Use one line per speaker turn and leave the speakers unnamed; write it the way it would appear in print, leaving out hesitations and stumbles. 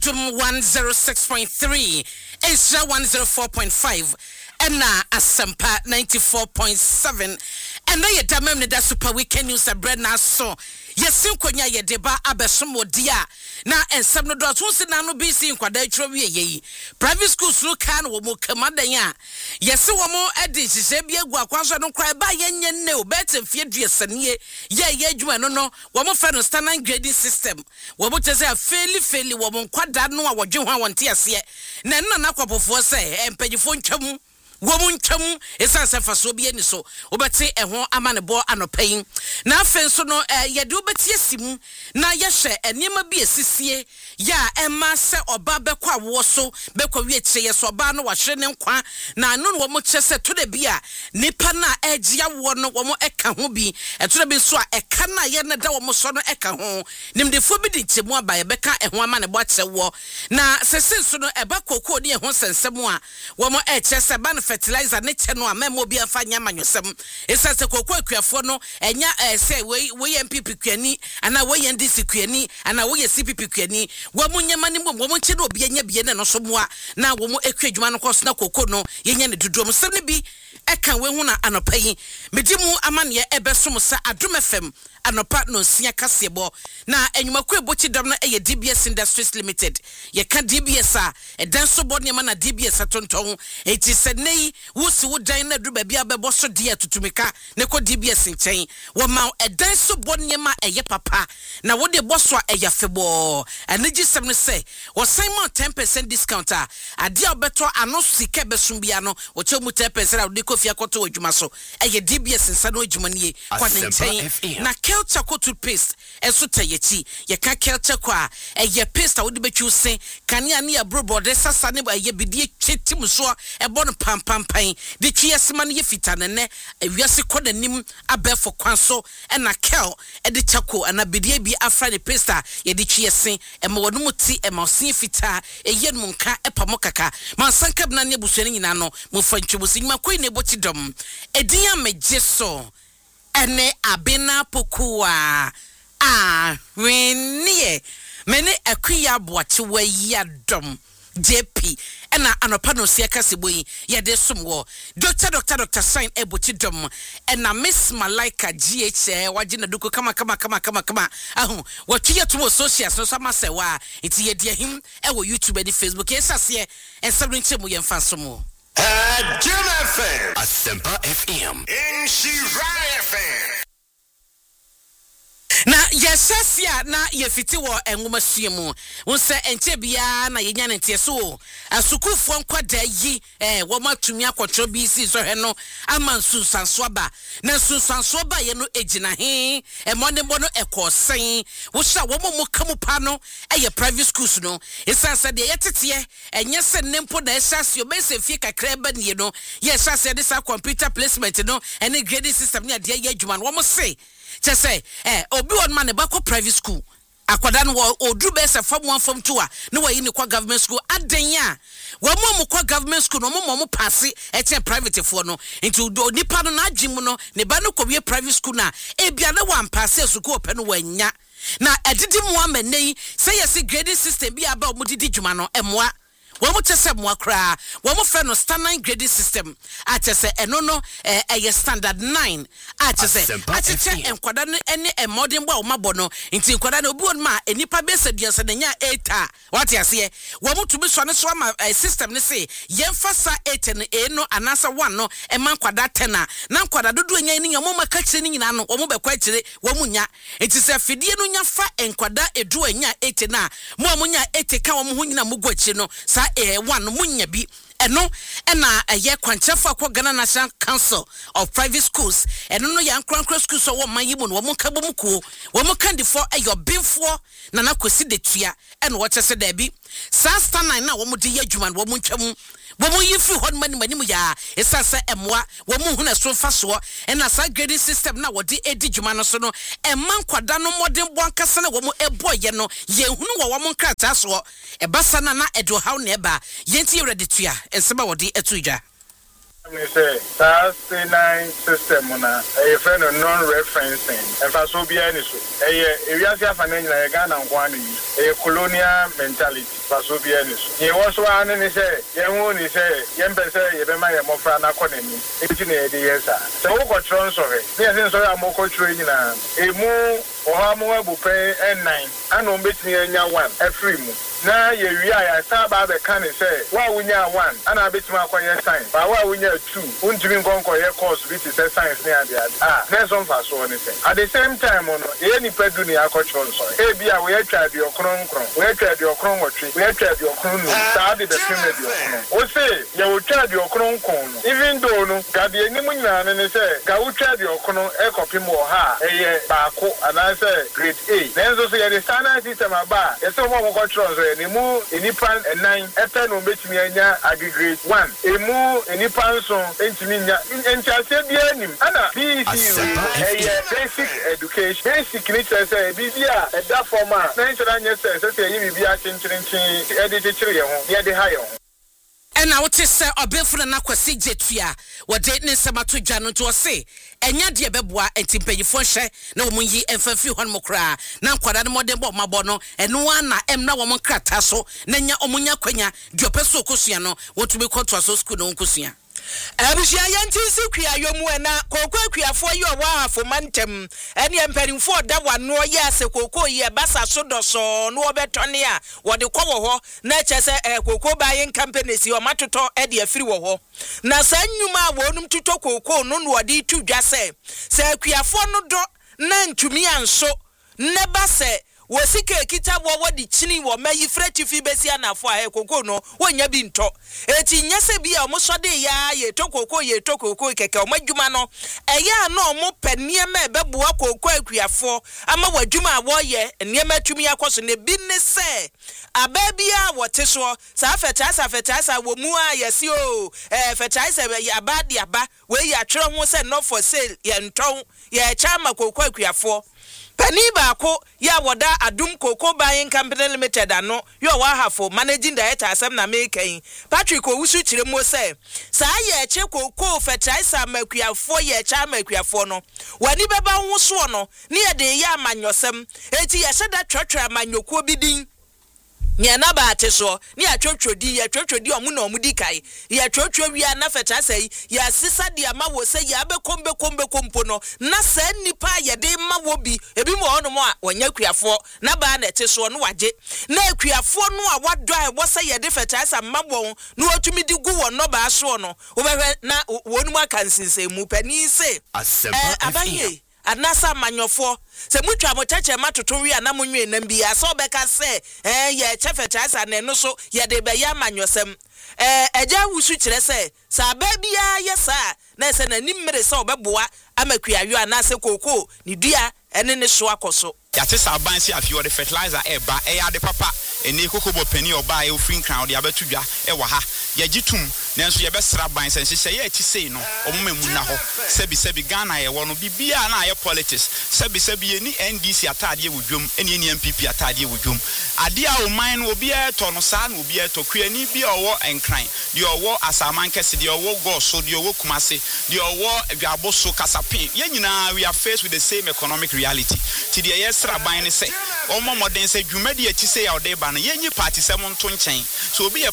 Adum 106.3, Isra 104.5, Ena Asampa 94.7. And na yedamem ne da super weekend news abred na so yesin konya yedeba abesom odia na ensem no dot so na no bc nkwada tro wie yi private schools no kan wo mo kamadan a yesi wo mo edi hihye bi egu akwanso no kra ba yenye ne obetem fie duesanie ye adwuma no wo mo fa no standard grading system wo mo tese feli wo mo nkwada no a wodwe ho awonte ase na nna na kwapofo se empagifo ntwam womuncham esanse faso bi ani so obete eho amanebo anopayin na afenso no yede obeti asimu na yehwe enema bi esisie ya ema se oba bekwa wo so bekwa wi ekye so oba no wahwe ne nkwa na anu no wo kyese to de bia nipa na egia wo no wo eka ho bi eto de bi so a eka na ye ne da wo so no eka ho nimdefo bi di kyemu aba ye beka eho amanebo akye wo na sese so no eba kokoo de eho sensem a wo mo ekyese ba fertilizer ne cheno a memo bi afa nya manyosem esase kokwa akuafo no enya say we MPP kwani ana we NDC kwani ana we CPP kwani wo munyama ne mom wo mo che no obi enya bie ne no so moa na wo mo akwadwuma no koso na kokko no yenya ne dudom sem ne bi eka we hu na anopayi medimu amane ebesom sa Adum FM anopa no sia kasebo na enwumakwa ebochi dom na eye DBS Industries Limited ye ka DBS a edan so bo ne ma na DBS atonton eti senei wusi wo dan na duba bia bebo so de tutumika ne ko DBS nchen wo ma edan so bo ne ma eye papa na wo de boso a eye febo anegi sem ne say wo sign more 10% discount a ade obeto ano sika besum bia no wo che mu 10% a wo de kofia koto adwuma so eye DBS nsa no adwuma ne kwa nchen na Culture co toothpaste eso tayechi ye ka culture kwa eye paste a wo de betwu se kania ne abrobode sasa ne eye bidie chetim so ebo no pampampan de twiesema ne ye fitane ne awiase kodanim abefo kwanso na kel e de chako ana bidie bi afra ne paste ye de twiese e ma wonu muti e ma osin fita eye no nka e pamokaka man sanka bna ne busuane nyina no mo fantwebusi nyima koi ne bochi dom edin amegye so ene abena pokua wenie mene akuya boache wa yadom JP ena anopa no sia kaseboyi yede somwo Dr. Sign ebochi dom ena Miss Malaika GH wagina duko kama ahu watwe to socials no sama sewa iti yede him ewo YouTube and Facebook esase ensabrinche mu yemfa somo
Adum FM Asempa FM in Shirai FM
na yesasia na yefiti wo enwoma suemu wonse enche bia na yenya ntie so asukufo nkwada yi wo matumi akotro bi si so he no ama nsusansoaba na nsusansoaba ye no ejina he emone bono ekosen wo sha wo mo kamu pa no eye private schools no esansa de yetete enye se nempo na esase obese fie kakra ba ne no yesase de sa computer placement no ene grading system ne ade ye adwuma no wo mo se chese obi won man ba ko private school akwada no odru be se fam 1 fam 2 a no wayi ne kwa government school adan a wo mo kwa government school no mo pass e private fo no into nipa no na adwim no ne ba no ko wie private school na e bia na wan pass school ope no wanya na edidi mo amanei say yes grading system bi aba mo didi dwuma no emoa Womo chese mwakra, womo fe no standard grading system. Achese eno no standard 9. Achese enkwada no ene modern ba omabono. Inti enkwada no obi won ma enipa bese duase na nya 8. What you say? Womo tumi so ne so ma system ne say yemfa sa 8 no eno anasa 1 no e man kwada 10 na nkwada dodo nya ni nyamo maka kire ni nyina no womo be kwa kire womo nya. Inti se fidie no nya fa enkwada edu anya 8 na mo nya 8 ka womo ho nyina mugo akire no sa one munya bi eno ena ye kwanchefa kwa Ghana National Council of Private Schools eno no ya nkwankwa schools so wo mayimu no wo monka bomuko wo monka ndifo eyo binfo na nakosi detua eno wo chese da bi sa star 9 na wo mudi adwuma no wo montwam wo mo yifi hon mani mu ya esase emwa wo mo huna so fa so ena sa grading system na wo di edi dwuma no so no emman kwada no modern boankasa na wo mo eboye no ye hunu wo monkrata so ebasa na edo haw na eba yenti ready tua enseba wo di etudwa
me say nine system na a friend of non-referencing and for so be any so ewiase afananya na Ghana nkwa no yi colonial mentality Basubianis. He was one and he said, Young he said, Yempesa, Yemma, Mofrana Conemi, 1880 years. So, what trons of it? Yes, so I'm more training a moo or how more will pay N9 and on between one, a free moon. Now, I start by the can say, why we are one, and I bet my quiet science, but why we are two, won't you go your course, which is a science near the other. There's some fast or anything. At the same time, on any pedunia culture, we are tried your crown, we tried your crown or tree, we tried your crown, started the primitive. Or say, you will charge your crown cone, even though no, Gabi and they say, Gau charge your crown, a copy more ha, a barco, and I say, grade A. Then so say the standard system about, it's so more culture. Emu enipan 9 epe no betimi anya aggregate 1 emu enipan so entimi nya enchase bia nim ana BC basic education basic nature say bibia e da forma na nchara nya say yi bibia chinchinchin e de chire ye ho ye de ha ye ho.
And I would say, Obefuna na kwasi jetua, wade ne samato dwa no to se, enya de beboa entimpanyifo hye na omunyi emfafi hon mokra, na nkwada no modem bo mabo no, eno ana em na wo monkrata so, na nya omunya kwanya, de opeso okosua no, wotumi kwoto aso school no nkosua. Abishia yantisi kwa yomu na kokwa kwafo yi owa hafo mantem ene empanimfo da wano ye ase kokko ye basa sodoso no obetone a wode kwo wo ho na chese kokko bayin company si o matoto e de afiri wo ho na sanyuma wonum tuto kokko no no wode tudwa se kwafo no do na ntumi anso ne base wosike kita wo di chini wo mayi freti fi besi anafo a kokko no wonya bi nto eti nyese bi a omosode ya ye to kokko keke omadwuma no eya na omo panie ma beboa kokko akuafo ama wadwuma wo ye niema tumi akoso ne bi ne se ababia wote so sa fetasa wo mu a yesi o fetasa abadi aba we ya twere ho se no for sale ye nton ye chama kokko akuafo Penny Bako, ya wada Adum Cocoa Buying Company Limited, ano, you are wahafo, managing director, Sam na making. Patrick Owusu Chiremo say, Saya Checo Co Fetaisa Mercury 4 year charm Mercury no. When you beba wuswono, near the yaman yosem, eti yasada tretra man yoko bidding. Nya na ba teso ni atwotwodi ya twotwodi omu na omu dikai ya twotwo wi na feta sei ya sisa dia ma wo sei ya be kombe no na sa nipa ya de ma wo bi ebi mo ono mo a wonya kuafo na ba na teso no waje na kuafo no a wadoi wo sei ya de feta sa mabon no otumi di gu wo no ba so no wo be na wonu ma kansinse mu pani se abanye anasa manyofo se mutwa motache matoto wi ana munwe na bia so beka se ye chefetasa na no so ye de be ya manyosem eja wusu kire se sa ba bia yesa na se na nimmere se obeboa amakuayo anase kokko ni dua ene ne so akoso
yate sa ban si afi the fertilizer eba ya de papa eni kokobo pani oba e ofin crown de abatudwa e wa ha ye gitum nanso ye besra ban sense se ye ti sei no ommamu na ho sebi Ghana ye wono bibia na ye politics sebi eni NDC atade wodwom eni MPP atade wodwom ade a o man no obi e to no sa na obi e to kuani bi owo enkran de owo asaman kese de owo goso de owo kumase de owo adwaboso kasapin ye nyina we are faced with the same economic reality ti de yesra ban ne se omo moden se dwumadi ati se ya ode ba no yenyi party se mo nto nchen so obi ye